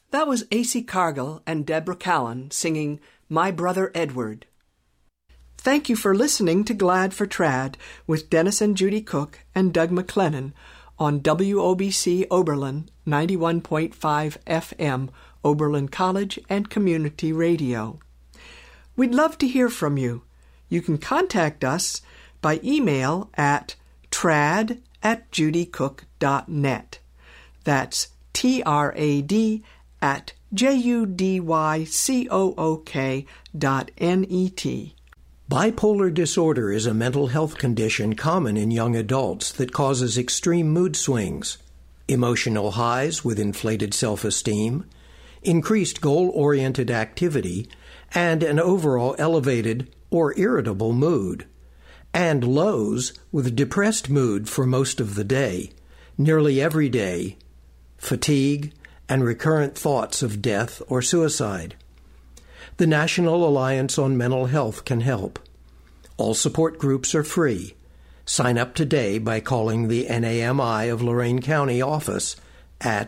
That was A.C. Cargill and Deborah Callan singing My Brother Edward. Thank you for listening to Glad for Trad with Dennis and Judy Cook and Doug McLennan on WOBC Oberlin 91.5 FM, Oberlin College and Community Radio. We'd love to hear from you. You can contact us by email at trad@judycook.net. That's trad@judycook.net. Bipolar disorder is a mental health condition common in young adults that causes extreme mood swings, emotional highs with inflated self-esteem, increased goal-oriented activity, and an overall elevated or irritable mood, and lows with depressed mood for most of the day, nearly every day, fatigue, and recurrent thoughts of death or suicide. The National Alliance on Mental Health can help. All support groups are free. Sign up today by calling the NAMI of Lorain County office at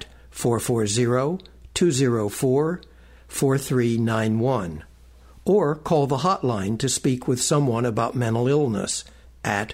440-204-4391 or call the hotline to speak with someone about mental illness at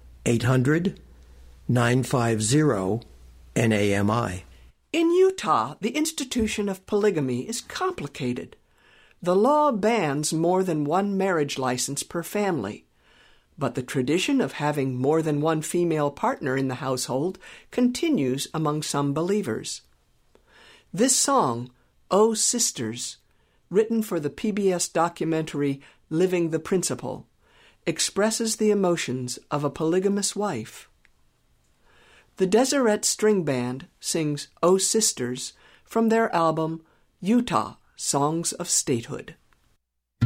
800-950-NAMI. In Utah, the institution of polygamy is complicated. The law bans more than one marriage license per family, but the tradition of having more than one female partner in the household continues among some believers. This song, "Oh Sisters," written for the PBS documentary Living the Principle, expresses the emotions of a polygamous wife. The Deseret String Band sings "Oh Sisters" from their album Utah, Songs of Statehood.